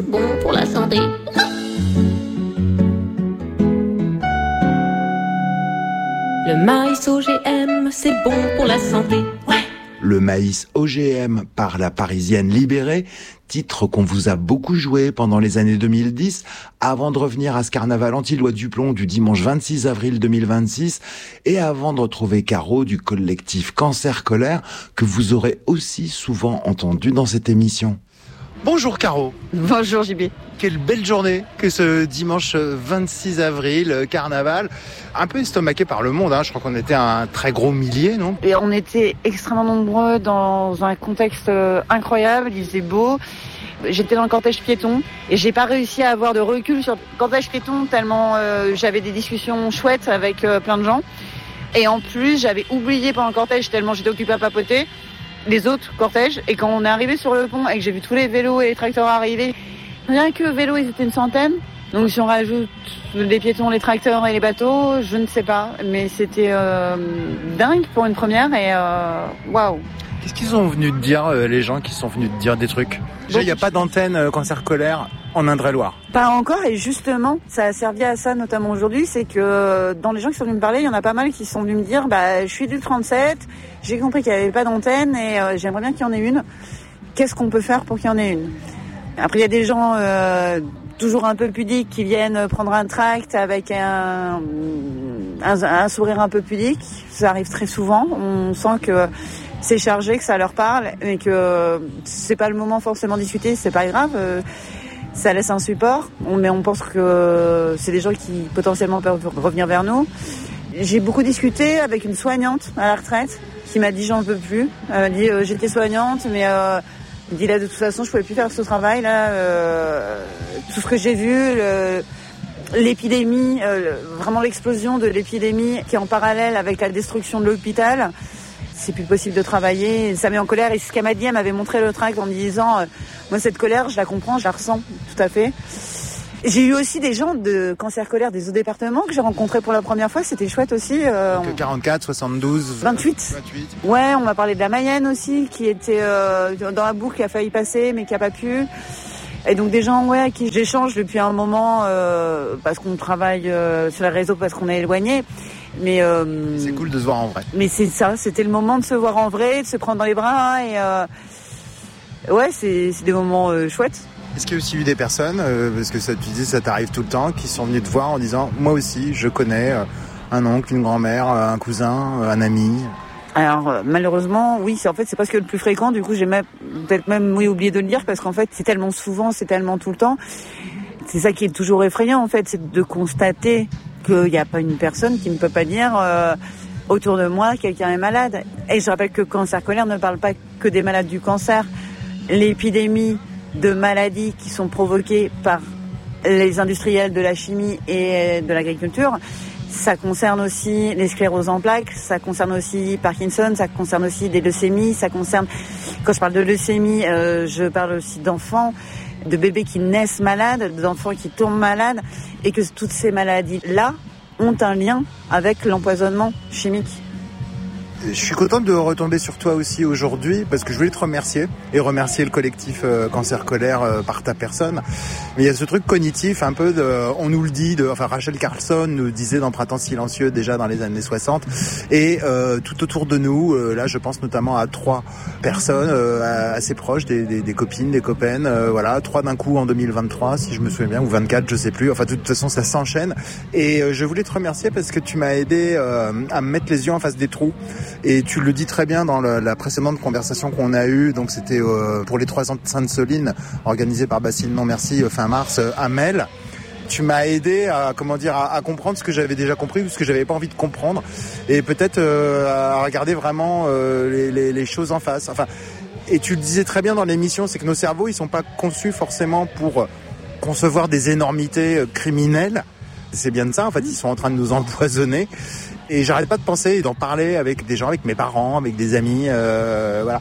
Bon pour la santé. Le maïs OGM, c'est bon pour la santé. Ouais. Le maïs OGM par la Parisienne libérée, titre qu'on vous a beaucoup joué pendant les années 2010, avant de revenir à ce carnaval anti-loi du plomb du dimanche 26 avril 2026, et avant de retrouver Caro du collectif Cancer Colère, que vous aurez aussi souvent entendu dans cette émission. Bonjour Caro. Bonjour JB. Quelle belle journée que ce dimanche 26 avril, carnaval. Un peu estomaqué par le monde, hein. Je crois qu'on était un très gros millier, non ? Et on était extrêmement nombreux dans un contexte incroyable, il faisait beau. J'étais dans le cortège piéton et j'ai pas réussi à avoir de recul sur le cortège piéton tellement j'avais des discussions chouettes avec plein de gens. Et en plus, j'avais oublié pendant le cortège tellement j'étais occupée à papoter les autres cortèges. Et quand on est arrivé sur le pont et que j'ai vu tous les vélos et les tracteurs arriver, rien que vélos, ils étaient une centaine. Donc si on rajoute les piétons, les tracteurs et les bateaux, je ne sais pas. Mais c'était dingue pour une première et waouh. Qu'est-ce qu'ils sont venus te dire, les gens qui sont venus te dire des trucs ? Déjà, il n'y a pas d'antenne Cancer Colère en Indre-et-Loire. Pas encore, et justement, ça a servi à ça, notamment aujourd'hui, c'est que dans les gens qui sont venus me parler, il y en a pas mal qui sont venus me dire, je suis du 37, j'ai compris qu'il n'y avait pas d'antenne et j'aimerais bien qu'il y en ait une. Qu'est-ce qu'on peut faire pour qu'il y en ait une ? Après, il y a des gens toujours un peu pudiques qui viennent prendre un tract avec un sourire un peu pudique. Ça arrive très souvent. On sent que c'est chargé, que ça leur parle, mais que c'est pas le moment forcément de discuter, c'est pas grave. Ça laisse un support, mais on pense que c'est des gens qui potentiellement peuvent revenir vers nous. J'ai beaucoup discuté avec une soignante à la retraite qui m'a dit j'en peux plus. Elle m'a dit j'étais soignante, mais elle dit là de toute façon je pouvais plus faire ce travail là. Tout ce que j'ai vu, l'épidémie, vraiment l'explosion de l'épidémie qui est en parallèle avec la destruction de l'hôpital. C'est plus possible de travailler, ça met en colère. Et ce qu'elle m'a dit, elle m'avait montré le tract en me disant moi cette colère, je la comprends, je la ressens tout à fait. J'ai eu aussi des gens de Cancer Colère des autres départements que j'ai rencontrés pour la première fois, c'était chouette aussi. 44, 72, 28. Ouais, on m'a parlé de la Mayenne aussi, qui était dans la boucle, qui a failli passer, mais qui a pas pu. Et donc des gens à qui j'échange depuis un moment, parce qu'on travaille sur les réseaux, parce qu'on est éloignés. Mais c'est cool de se voir en vrai. Mais c'est ça, c'était le moment de se voir en vrai, de se prendre dans les bras et ouais, c'est des moments chouettes. Est-ce qu'il y a aussi eu des personnes, parce que ça, tu dis ça t'arrive tout le temps, qui sont venues te voir en disant moi aussi je connais un oncle, une grand-mère, un cousin, un ami? Alors malheureusement oui, c'est presque le plus fréquent. Du coup j'ai peut-être même oublié de le dire parce qu'en fait c'est tellement souvent, c'est tellement tout le temps. C'est ça qui est toujours effrayant en fait, c'est de constater qu'il n'y a pas une personne qui ne peut pas dire autour de moi quelqu'un est malade. Et je rappelle que Cancer Colère ne parle pas que des malades du cancer. L'épidémie de maladies qui sont provoquées par les industriels de la chimie et de l'agriculture, ça concerne aussi les scléroses en plaques, ça concerne aussi Parkinson, ça concerne aussi des leucémies, ça concerne, quand je parle de leucémie, je parle aussi d'enfants, de bébés qui naissent malades, d'enfants qui tombent malades, et que toutes ces maladies-là ont un lien avec l'empoisonnement chimique. Je suis content de retomber sur toi aussi aujourd'hui parce que je voulais te remercier et remercier le collectif Cancer Colère par ta personne. Mais il y a ce truc cognitif un peu on nous le dit, Rachel Carlson nous disait dans Printemps silencieux déjà dans les années 60 et tout autour de nous, là je pense notamment à 3 personnes assez proches, des copines, des copaines, 3 d'un coup en 2023 si je me souviens bien, ou 24 je sais plus, enfin de toute façon ça s'enchaîne et je voulais te remercier parce que tu m'as aidé à me mettre les yeux en face des trous. Et tu le dis très bien dans la précédente conversation qu'on a eue, donc c'était pour les 3 ans de Sainte-Soline, organisé par Bastille Non Merci fin mars à Mel. Tu m'as aidé à comprendre ce que j'avais déjà compris ou ce que j'avais pas envie de comprendre, et peut-être à regarder vraiment les choses en face. Enfin, et tu le disais très bien dans l'émission, c'est que nos cerveaux ils sont pas conçus forcément pour concevoir des énormités criminelles. C'est bien de ça, en fait, ils sont en train de nous empoisonner. Et j'arrête pas de penser et d'en parler avec des gens, avec mes parents, avec des amis, voilà.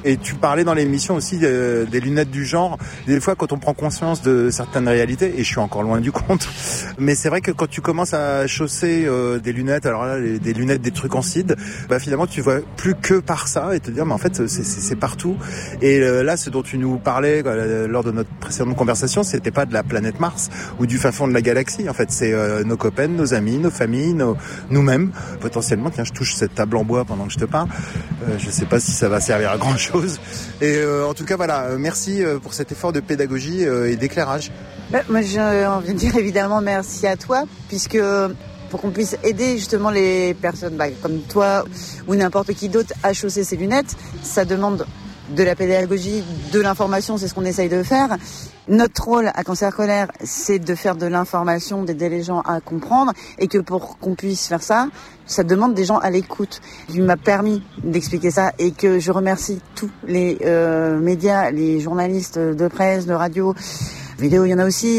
Et tu parlais dans l'émission aussi des lunettes du genre. Des fois, quand on prend conscience de certaines réalités, et je suis encore loin du compte, mais c'est vrai que quand tu commences à chausser des lunettes, alors là, des lunettes, des trucs en CID, finalement, tu vois plus que par ça et te dire, mais en fait, c'est partout. Et là, ce dont tu nous parlais lors de notre précédente conversation, c'était pas de la planète Mars ou du fin fond de la galaxie. En fait, c'est nos copains, nos amis, nos familles, nous-mêmes. Potentiellement, tiens, je touche cette table en bois pendant que je te parle. Je sais pas si ça va servir à grand chose. Et en tout cas, voilà, merci pour cet effort de pédagogie et d'éclairage. Moi, j'ai envie de dire évidemment merci à toi, puisque pour qu'on puisse aider justement les personnes comme toi ou n'importe qui d'autre à chausser ses lunettes, ça demande de la pédagogie, de l'information, c'est ce qu'on essaye de faire. Notre rôle à Cancer Colère, c'est de faire de l'information, d'aider les gens à comprendre, et que pour qu'on puisse faire ça, ça demande des gens à l'écoute. Il m'a permis d'expliquer ça, et que je remercie tous les médias, les journalistes de presse, de radio, vidéo, il y en a aussi,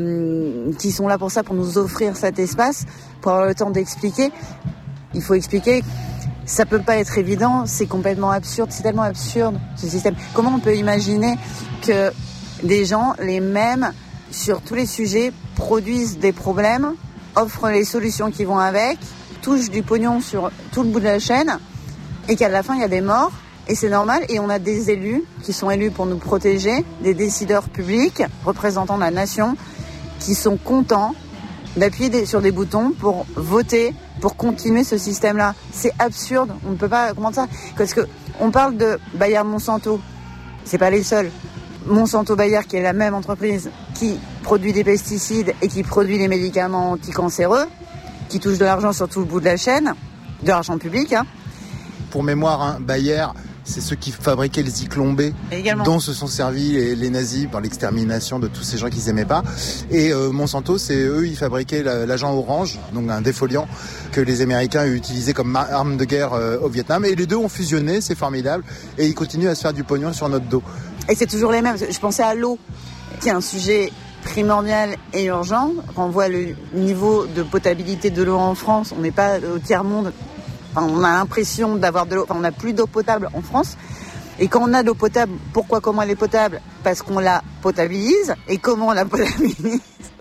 qui sont là pour ça, pour nous offrir cet espace, pour avoir le temps d'expliquer. Il faut expliquer. Ça peut pas être évident, c'est complètement absurde, c'est tellement absurde ce système. Comment on peut imaginer que des gens, les mêmes, sur tous les sujets, produisent des problèmes, offrent les solutions qui vont avec, touchent du pognon sur tout le bout de la chaîne, et qu'à la fin il y a des morts, et c'est normal, et on a des élus qui sont élus pour nous protéger, des décideurs publics, représentants de la nation, qui sont contents d'appuyer sur des boutons pour voter, pour continuer ce système-là. C'est absurde, on ne peut pas comprendre ça. Parce que on parle de Bayer-Monsanto, c'est pas les seuls. Monsanto-Bayer, qui est la même entreprise qui produit des pesticides et qui produit des médicaments anticancéreux, qui touche de l'argent sur tout le bout de la chaîne, de l'argent public. Pour mémoire, Bayer, c'est ceux qui fabriquaient le Zyklon B, dont se sont servis les nazis dans l'extermination de tous ces gens qu'ils aimaient pas. Et Monsanto, c'est eux, ils fabriquaient l'agent orange, donc un défoliant que les Américains ont utilisé comme arme de guerre au Vietnam. Et les deux ont fusionné, c'est formidable. Et ils continuent à se faire du pognon sur notre dos. Et c'est toujours les mêmes. Je pensais à l'eau, qui est un sujet primordial et urgent. Quand on voit le niveau de potabilité de l'eau en France, on n'est pas au tiers-monde. Enfin, on a l'impression d'avoir de l'eau. Enfin, on n'a plus d'eau potable en France. Et quand on a de l'eau potable, comment elle est potable ? Parce qu'on la potabilise. Et comment on la potabilise ?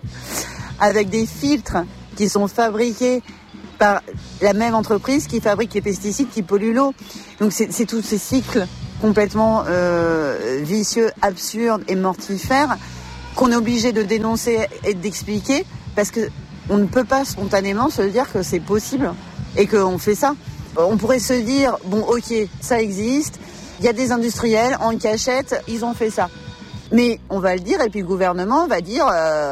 Avec des filtres qui sont fabriqués par la même entreprise qui fabrique les pesticides qui polluent l'eau. Donc c'est tous ces cycles complètement vicieux, absurdes et mortifères qu'on est obligé de dénoncer et d'expliquer, parce que on ne peut pas spontanément se dire que c'est possible et qu'on fait ça. On pourrait se dire, bon ok, ça existe, il y a des industriels en cachette, ils ont fait ça. Mais on va le dire, et puis le gouvernement va dire,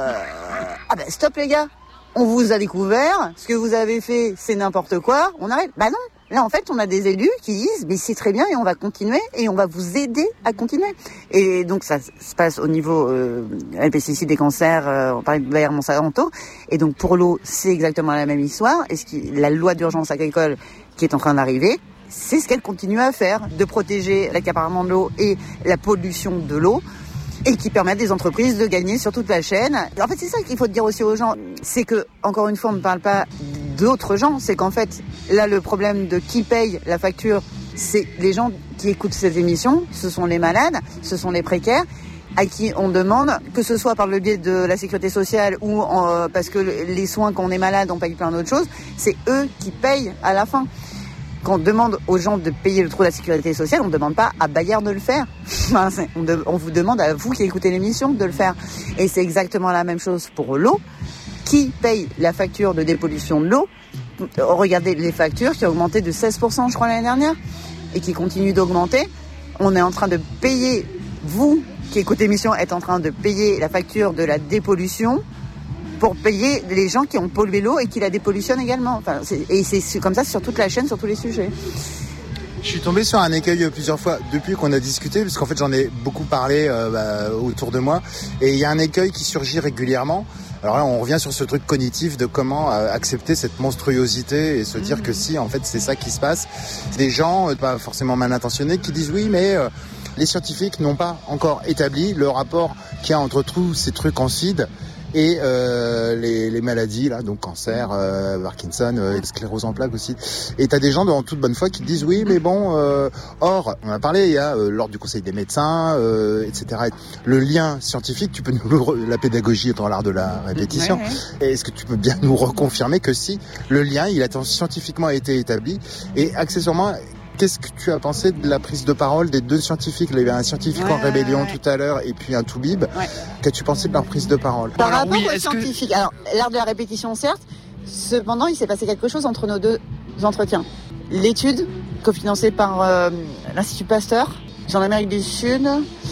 stop les gars, on vous a découvert, ce que vous avez fait c'est n'importe quoi, on arrête. Bah non, là en fait on a des élus qui disent, mais c'est très bien et on va continuer et on va vous aider à continuer. Et donc ça se passe au niveau des pesticides, des cancers, on parlait de Bayer-Monsanto, et donc pour l'eau c'est exactement la même histoire. Et la loi d'urgence agricole qui est en train d'arriver, c'est ce qu'elle continue à faire, de protéger l'accaparement de l'eau et la pollution de l'eau, et qui permet à des entreprises de gagner sur toute la chaîne. En fait, c'est ça qu'il faut dire aussi aux gens. C'est que, encore une fois, on ne parle pas d'autres gens. C'est qu'en fait, là, le problème de qui paye la facture, c'est les gens qui écoutent cette émission. Ce sont les malades, ce sont les précaires, à qui on demande, que ce soit par le biais de la sécurité sociale ou parce que les soins, quand on est malade, on paye plein d'autres choses. C'est eux qui payent à la fin. Quand on demande aux gens de payer le trou de la sécurité sociale, on ne demande pas à Bayer de le faire. On vous demande à vous qui écoutez l'émission de le faire. Et c'est exactement la même chose pour l'eau. Qui paye la facture de dépollution de l'eau ? Regardez les factures qui ont augmenté de 16%, je crois, l'année dernière, et qui continuent d'augmenter. On est en train de payer, vous qui écoutez l'émission, êtes en train de payer la facture de la dépollution pour payer les gens qui ont pollué l'eau et qui la dépollutionnent également. Enfin, c'est comme ça sur toute la chaîne, sur tous les sujets. Je suis tombé sur un écueil plusieurs fois depuis qu'on a discuté, parce qu'en fait j'en ai beaucoup parlé autour de moi, et il y a un écueil qui surgit régulièrement. Alors là on revient sur ce truc cognitif de comment accepter cette monstruosité et se dire que si en fait c'est ça qui se passe. C'est des gens pas forcément mal intentionnés qui disent oui mais les scientifiques n'ont pas encore établi le rapport qu'il y a entre tous ces trucs en CID et les maladies là, donc cancer, Parkinson, sclérose en plaques aussi. Et t'as des gens en toute bonne foi qui te disent oui, mais bon, or on a parlé, il y a l'ordre du Conseil des médecins, etc. Le lien scientifique, tu peux la pédagogie étant l'art de la répétition. Ouais. Est-ce que tu peux bien nous reconfirmer que si le lien, il a scientifiquement été établi, et accessoirement, qu'est-ce que tu as pensé de la prise de parole des deux scientifiques? Il y avait un scientifique en rébellion tout à l'heure et puis un toubib. Ouais. Qu'as-tu pensé de leur prise de parole? Par rapport aux scientifiques, alors l'art de la répétition certes, cependant il s'est passé quelque chose entre nos deux entretiens. L'étude cofinancée par l'Institut Pasteur en Amérique du Sud,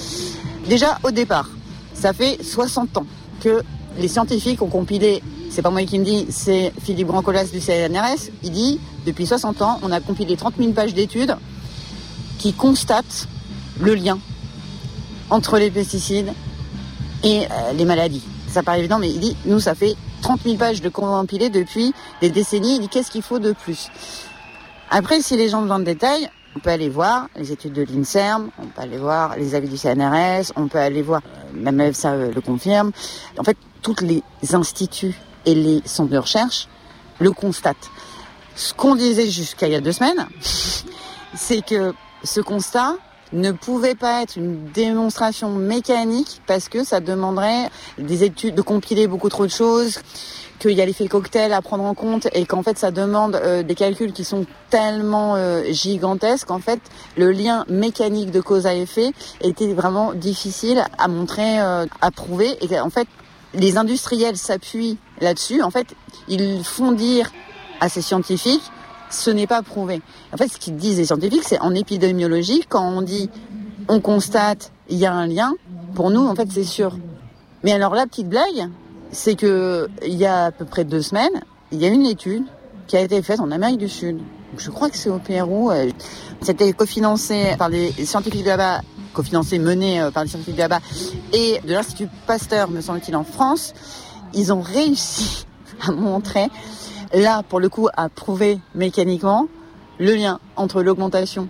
déjà au départ, ça fait 60 ans que les scientifiques ont compilé, c'est pas moi qui me dis, c'est Philippe Brancolas du CNRS, il dit, depuis 60 ans, on a compilé 30 000 pages d'études qui constatent le lien entre les pesticides et les maladies. Ça paraît évident, mais il dit, nous, ça fait 30 000 pages de compilés depuis des décennies, il dit, qu'est-ce qu'il faut de plus? Après, si les gens veulent le détail, on peut aller voir les études de l'INSERM, on peut aller voir les avis du CNRS, on peut aller voir, même ça le confirme. En fait, tous les instituts et les centres de recherche le constatent. Ce qu'on disait jusqu'à il y a 2 semaines, c'est que ce constat ne pouvait pas être une démonstration mécanique parce que ça demanderait des études, de compiler beaucoup trop de choses, qu'il y a l'effet cocktail à prendre en compte et qu'en fait ça demande des calculs qui sont tellement gigantesques qu'en fait le lien mécanique de cause à effet était vraiment difficile à montrer, à prouver, et qu'en fait les industriels s'appuient là-dessus. En fait, ils font dire à ces scientifiques, ce n'est pas prouvé. En fait, ce qu'ils disent les scientifiques, c'est en épidémiologie, quand on dit, on constate, il y a un lien, pour nous, en fait, c'est sûr. Mais alors, la petite blague, c'est que il y a à peu près 2 semaines, il y a une étude qui a été faite en Amérique du Sud. Je crois que c'est au Pérou. C'était cofinancé par les scientifiques de là-bas, mené par les scientifiques de là-bas, et de l'Institut Pasteur, me semble-t-il, en France. Ils ont réussi à montrer, là, pour le coup, à prouver mécaniquement le lien entre l'augmentation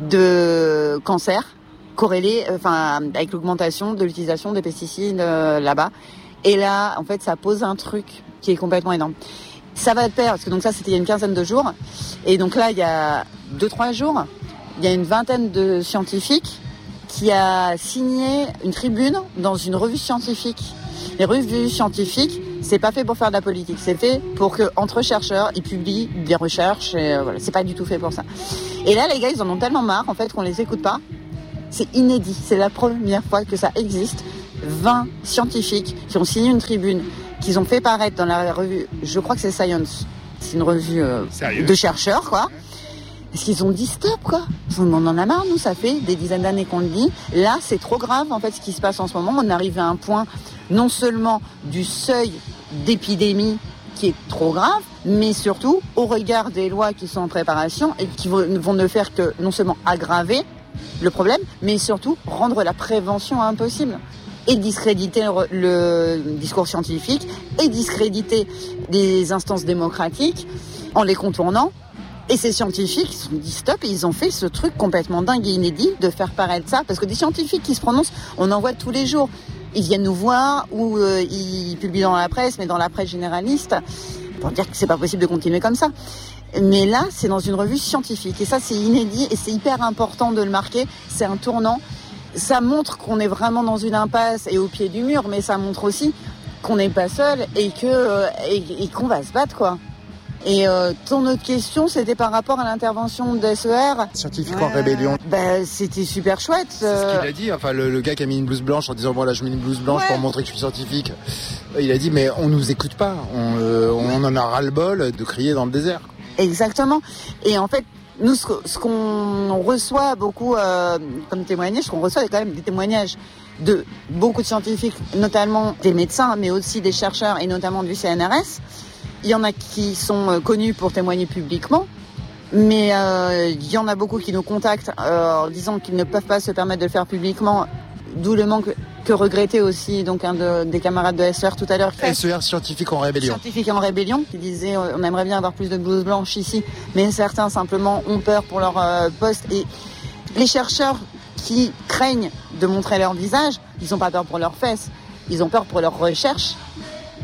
de cancer corrélé, avec l'augmentation de l'utilisation des pesticides là-bas. Et là, en fait, ça pose un truc qui est complètement énorme. Ça va de pair, parce que donc ça, c'était il y a une quinzaine de jours. Et donc là, il y a 2-3 jours, il y a une vingtaine de scientifiques qui a signé une tribune dans une revue scientifique. Les revues scientifiques, c'est pas fait pour faire de la politique, c'est fait pour que entre chercheurs, ils publient des recherches, et voilà, c'est pas du tout fait pour ça. Et là, les gars, ils en ont tellement marre, en fait, qu'on les écoute pas. C'est inédit, c'est la première fois que ça existe. 20 scientifiques qui ont signé une tribune, qu'ils ont fait paraître dans la revue, je crois que c'est Science, c'est une revue de chercheurs, quoi. Parce qu'ils ont dit stop, quoi. On en a marre, nous, ça fait des dizaines d'années qu'on le dit. Là, c'est trop grave, en fait, ce qui se passe en ce moment. On arrive à un point, non seulement du seuil d'épidémie qui est trop grave, mais surtout au regard des lois qui sont en préparation et qui vont ne faire que non seulement aggraver le problème, mais surtout rendre la prévention impossible. Et discréditer le discours scientifique, et discréditer les instances démocratiques en les contournant. Et ces scientifiques, ils se sont dit stop, et ils ont fait ce truc complètement dingue et inédit de faire paraître ça, parce que des scientifiques qui se prononcent, on en voit tous les jours. Ils viennent nous voir, ou ils publient dans la presse, mais dans la presse généraliste, pour dire que c'est pas possible de continuer comme ça. Mais là, c'est dans une revue scientifique, et ça, c'est inédit, et c'est hyper important de le marquer. C'est un tournant. Ça montre qu'on est vraiment dans une impasse et au pied du mur, mais ça montre aussi qu'on n'est pas seul et qu'on va se battre, quoi. Et ton autre question, c'était par rapport à l'intervention de SER. Scientifique en rébellion. C'était super chouette. C'est ce qu'il a dit. Enfin, le gars qui a mis une blouse blanche en disant voilà, je mets une blouse blanche pour montrer que je suis scientifique. Il a dit mais on nous écoute pas. On en a ras-le-bol de crier dans le désert. Exactement. Et en fait, nous, ce qu'on reçoit beaucoup comme témoignage, qu'on reçoit quand même des témoignages de beaucoup de scientifiques, notamment des médecins, mais aussi des chercheurs et notamment du CNRS. Il y en a qui sont connus pour témoigner publiquement, mais il y en a beaucoup qui nous contactent en disant qu'ils ne peuvent pas se permettre de le faire publiquement, d'où le manque que regrettait aussi donc un des camarades de SER tout à l'heure. SER Scientifique en rébellion. Scientifique en rébellion, qui disait on aimerait bien avoir plus de blouses blanches ici, mais certains simplement ont peur pour leur poste. Et les chercheurs qui craignent de montrer leur visage, ils n'ont pas peur pour leurs fesses, ils ont peur pour leurs recherches.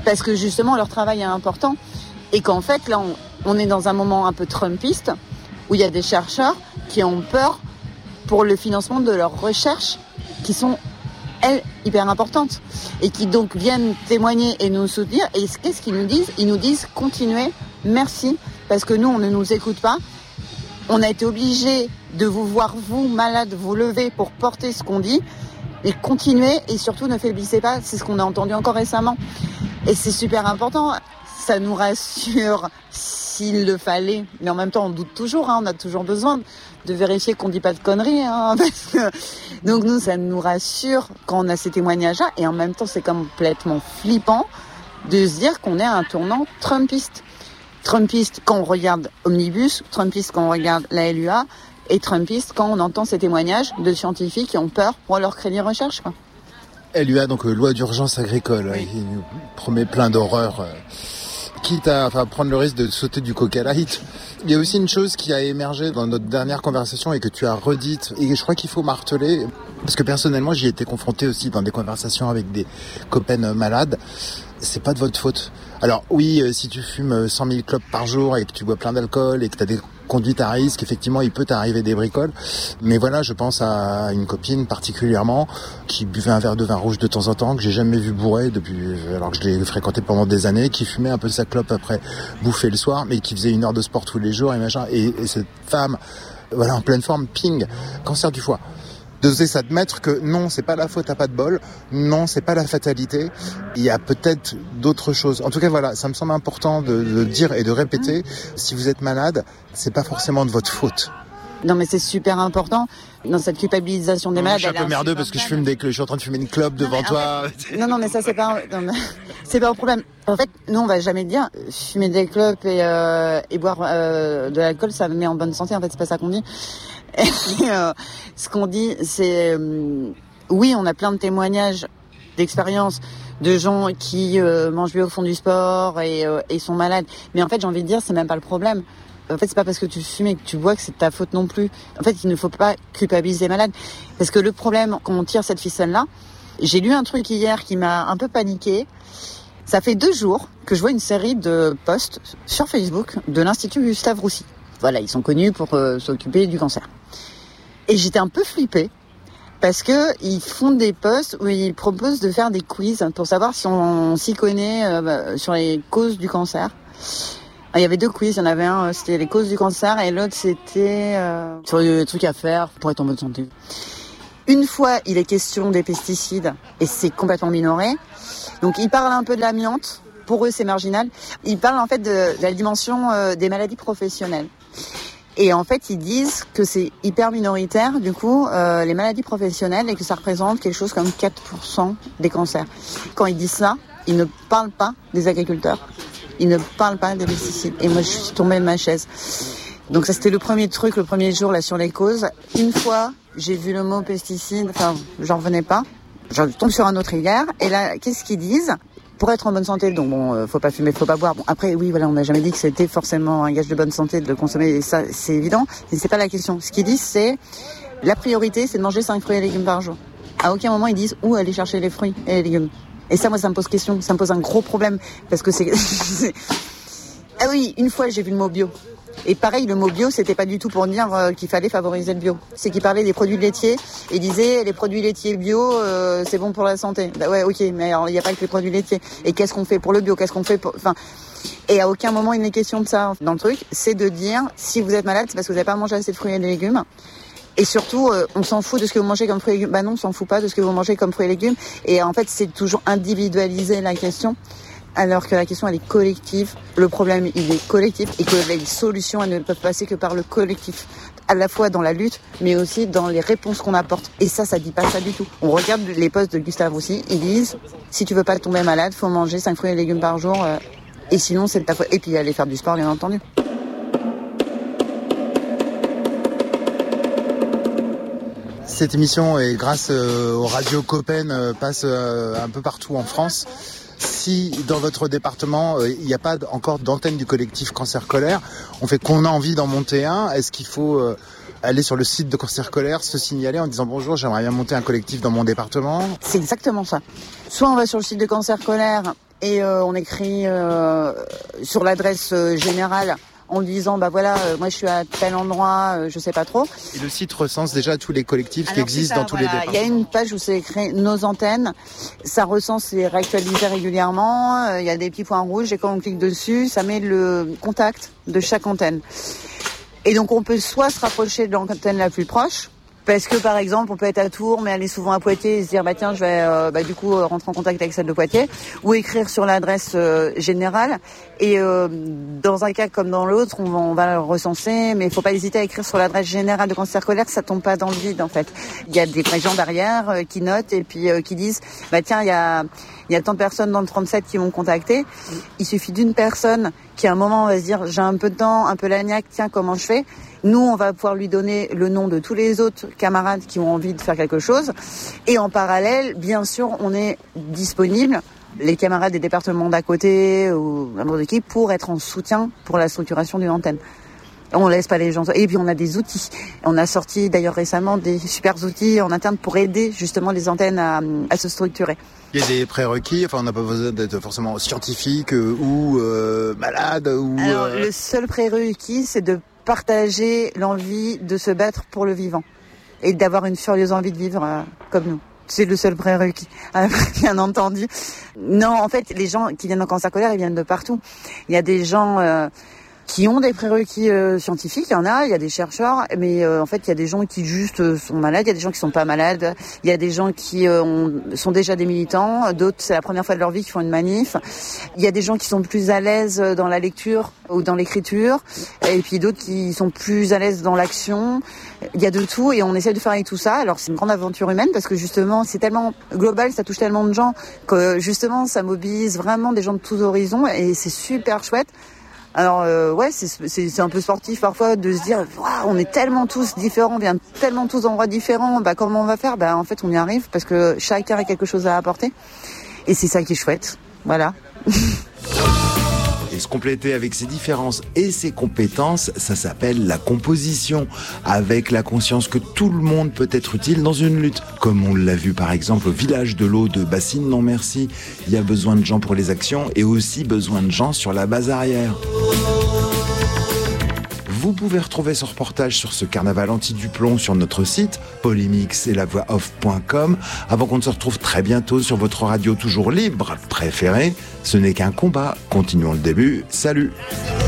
parce que justement leur travail est important et qu'en fait là on est dans un moment un peu trumpiste où il y a des chercheurs qui ont peur pour le financement de leurs recherches qui sont elles hyper importantes et qui donc viennent témoigner et nous soutenir. Et qu'est-ce qu'ils nous disent ? Ils nous disent continuez, merci, parce que nous on ne nous écoute pas. On a été obligés de vous voir vous malades vous lever pour porter ce qu'on dit. Et continuez et surtout ne faiblissez pas, c'est ce qu'on a entendu encore récemment. Et c'est super important, ça nous rassure s'il le fallait, mais en même temps on doute toujours, on a toujours besoin de vérifier qu'on dit pas de conneries. Parce que... Donc nous, ça nous rassure quand on a ces témoignages-là, et en même temps c'est complètement flippant de se dire qu'on est à un tournant trumpiste. Trumpiste quand on regarde Omnibus, trumpiste quand on regarde la LUA, et trumpiste quand on entend ces témoignages de scientifiques qui ont peur pour leur crédit recherche, quoi. LUA, donc loi d'urgence agricole, oui. Il nous promet plein d'horreurs, quitte à prendre le risque de sauter du Coca Light. Il y a aussi une chose qui a émergé dans notre dernière conversation et que tu as redite, et je crois qu'il faut marteler, parce que personnellement j'y ai été confronté aussi dans des conversations avec des copains malades. C'est pas de votre faute. Alors oui, si tu fumes 100 000 clopes par jour et que tu bois plein d'alcool et que tu as des conduites à risque, effectivement, il peut t'arriver des bricoles. Mais voilà, je pense à une copine particulièrement qui buvait un verre de vin rouge de temps en temps, que j'ai jamais vu bourrer depuis, alors que je l'ai fréquenté pendant des années, qui fumait un peu sa clope après bouffer le soir, mais qui faisait 1 heure de sport tous les jours et machin. Et cette femme, voilà, en pleine forme, ping, cancer du foie. D'oser s'admettre que non, c'est pas la faute à pas de bol, non, c'est pas la fatalité, il y a peut-être d'autres choses. En tout cas, voilà, ça me semble important de dire et de répéter, si vous êtes malade, c'est pas forcément de votre faute. Non, mais c'est super important dans cette culpabilisation des malades. Je suis un peu merdeux parce que je suis en train de fumer une clope devant toi. Non, mais ça c'est pas un problème. En fait, nous on va jamais dire fumer des clopes et boire de l'alcool, ça me met en bonne santé. En fait, c'est pas ça qu'on dit. Et, ce qu'on dit, c'est oui, on a plein de témoignages d'expériences de gens qui mangent bien au fond du sport et sont malades. Mais en fait, j'ai envie de dire, c'est même pas le problème. En fait, c'est pas parce que tu fumes et que tu bois que c'est de ta faute non plus. En fait, il ne faut pas culpabiliser les malades. Parce que le problème, quand on tire cette ficelle-là, j'ai lu un truc hier qui m'a un peu paniqué. Ça fait 2 jours que je vois une série de posts sur Facebook de l'Institut Gustave Roussy. Voilà, ils sont connus pour s'occuper du cancer. Et j'étais un peu flippée parce que ils font des posts où ils proposent de faire des quiz pour savoir si on s'y connaît sur les causes du cancer. Il y avait 2 quiz, il y en avait un, c'était les causes du cancer, et l'autre c'était sur les trucs à faire pour être en bonne santé. Une fois, il est question des pesticides, et c'est complètement minoré. Donc ils parlent un peu de l'amiante, pour eux c'est marginal. Ils parlent en fait de la dimension des maladies professionnelles. Et en fait, ils disent que c'est hyper minoritaire, du coup, les maladies professionnelles, et que ça représente quelque chose comme 4% des cancers. Quand ils disent ça, ils ne parlent pas des agriculteurs. Ils ne parlent pas des pesticides. Et moi, je suis tombée de ma chaise. Donc ça, c'était le premier truc, le premier jour, là, sur les causes. Une fois, j'ai vu le mot pesticide, j'en revenais pas. Je tombe sur un autre hier. Et là, qu'est-ce qu'ils disent ? Pour être en bonne santé, donc bon, faut pas fumer, faut pas boire. Bon, après, oui, voilà, on n'a jamais dit que c'était forcément un gage de bonne santé de consommer, et ça, c'est évident. Mais c'est pas la question. Ce qu'ils disent, c'est, la priorité, c'est de manger 5 fruits et légumes par jour. À aucun moment, ils disent où aller chercher les fruits et les légumes. Et ça, moi, ça me pose question. Ça me pose un gros problème. Parce que c'est... Ah oui, une fois, j'ai vu le mot bio. Et pareil, le mot bio, c'était pas du tout pour dire qu'il fallait favoriser le bio. C'est qu'il parlait des produits laitiers et disait les produits laitiers bio, c'est bon pour la santé. Bah ouais, ok, mais alors il n'y a pas que les produits laitiers. Et qu'est-ce qu'on fait pour le bio ? Qu'est-ce qu'on fait pour... Et à aucun moment il n'est question de ça dans le truc. C'est de dire, si vous êtes malade, c'est parce que vous n'avez pas mangé assez de fruits et de légumes. Et surtout, on s'en fout de ce que vous mangez comme fruits et légumes. Bah non, on s'en fout pas de ce que vous mangez comme fruits et légumes. Et en fait, c'est toujours individualiser la question, alors que la question, elle est collective. Le problème, il est collectif, et que les solutions, elles ne peuvent passer que par le collectif. À la fois dans la lutte, mais aussi dans les réponses qu'on apporte. Et ça dit pas ça du tout. On regarde les posts de Gustave Roussy, ils disent, si tu veux pas tomber malade, faut manger 5 fruits et légumes par jour, et sinon, c'est de ta faute. Et puis, aller faire du sport, bien entendu. Cette émission, et grâce aux radios Copen, passe un peu partout en France. Si dans votre département, il n'y a pas encore d'antenne du collectif Cancer Colère, qu'on a envie d'en monter un, est-ce qu'il faut aller sur le site de Cancer Colère, se signaler en disant bonjour, j'aimerais bien monter un collectif dans mon département ? C'est exactement ça. Soit on va sur le site de Cancer Colère et on écrit sur l'adresse générale en lui disant moi je suis à tel endroit, je sais pas trop. Et le site recense déjà tous les collectifs qui existent dans tous les départements. Il y a une page où c'est écrit nos antennes, ça recense et réactualisé régulièrement, il y a des petits points rouges et quand on clique dessus, ça met le contact de chaque antenne. Et donc on peut soit se rapprocher de l'antenne la plus proche, parce que par exemple on peut être à Tours mais aller souvent à Poitiers et se dire tiens je vais du coup rentrer en contact avec celle de Poitiers, ou écrire sur l'adresse générale, et dans un cas comme dans l'autre on va le recenser, mais il faut pas hésiter à écrire sur l'adresse générale de cancer scolaire, ça tombe pas dans le vide en fait. Il y a des gens derrière qui notent et puis qui disent tiens il y a tant de personnes dans le 37 qui m'ont contacté. Il suffit d'une personne qui à un moment va se dire j'ai un peu de temps, un peu l'agnac, tiens comment je fais. Nous, on va pouvoir lui donner le nom de tous les autres camarades qui ont envie de faire quelque chose. Et en parallèle, bien sûr, on est disponible, les camarades des départements d'à côté ou membres d'équipe, pour être en soutien pour la structuration d'une antenne. On laisse pas les gens. Et puis on a des outils. On a sorti d'ailleurs récemment des super outils en interne pour aider justement les antennes à se structurer. Il y a des prérequis, on n'a pas besoin d'être forcément scientifique ou malade ou. Alors le seul prérequis, c'est de partager l'envie de se battre pour le vivant et d'avoir une furieuse envie de vivre comme nous. C'est le seul prérequis, bien entendu. Non, en fait, les gens qui viennent en cancer scolaire, ils viennent de partout. Il y a des gens qui ont des prérequis scientifiques, il y a des chercheurs, mais en fait il y a des gens qui juste sont malades, il y a des gens qui sont pas malades, il y a des gens qui sont déjà des militants, d'autres c'est la première fois de leur vie qu'ils font une manif, il y a des gens qui sont plus à l'aise dans la lecture ou dans l'écriture, et puis d'autres qui sont plus à l'aise dans l'action. Il y a de tout et on essaie de faire avec tout ça. Alors c'est une grande aventure humaine parce que justement c'est tellement global, ça touche tellement de gens que justement ça mobilise vraiment des gens de tous horizons et c'est super chouette. Alors c'est un peu sportif parfois de se dire on est tellement tous différents, on vient tellement tous d'endroits différents, comment on va faire ? En fait on y arrive parce que chacun a quelque chose à apporter et c'est ça qui est chouette. Voilà. Et se compléter avec ses différences et ses compétences, ça s'appelle la composition, avec la conscience que tout le monde peut être utile dans une lutte. Comme on l'a vu par exemple au village de l'eau de Bassine Non Merci, il y a besoin de gens pour les actions et aussi besoin de gens sur la base arrière. Vous pouvez retrouver ce reportage sur ce carnaval anti-Duplon sur notre site polémix et lavoixoff.com. Avant qu'on ne se retrouve très bientôt sur votre radio toujours libre préférée, ce n'est qu'un combat. Continuons le début. Salut.